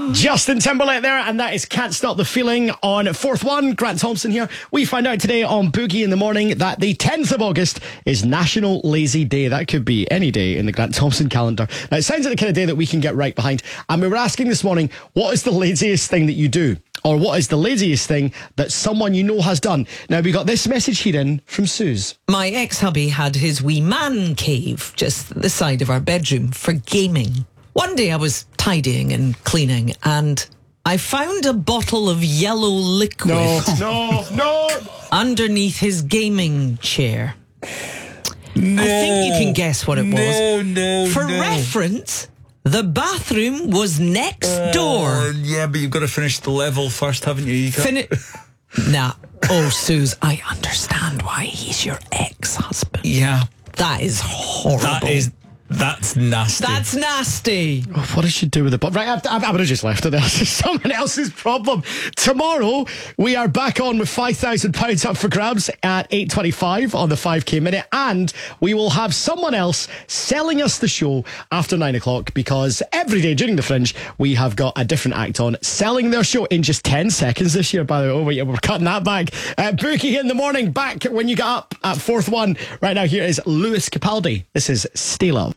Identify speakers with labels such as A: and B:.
A: Justin Timberlake there, and that is Can't Stop the Feeling on Fourth One. Grant Thompson here. We find out today on Boogie in the Morning that the 10th of August is National Lazy Day. That could be any day in the Grant Thompson calendar. Now, it sounds like the kind of day that we can get right behind. And we were asking this morning, what is the laziest thing that you do? Or what is the laziest thing that someone you know has done? Now, we got this message here in from Suze.
B: My ex-hubby had his wee man cave just at the side of our bedroom for gaming. One day I was tidying and cleaning and I found a bottle of yellow liquid
A: No.
B: underneath his gaming chair. No. I think you can guess what it was. For reference, the bathroom was next door.
C: Yeah, but you've got to finish the level first, haven't you?
B: Nah. Oh, Suze, I understand why he's your ex-husband.
C: Yeah.
B: That is horrible.
C: That's nasty.
B: That's nasty.
A: Oh, what did she do with the Right, I would have just left it there. It's someone else's problem. Tomorrow, we are back on with £5,000 up for grabs at 8:25 on the 5K Minute. And we will have someone else selling us the show after 9 o'clock because every day during the Fringe, we have got a different act on selling their show in just 10 seconds this year, by the way. Oh, wait, we're cutting that back. Bookie in the Morning, back when you get up at Fourth One. Right now, here is Lewis Capaldi. This is Stay Love.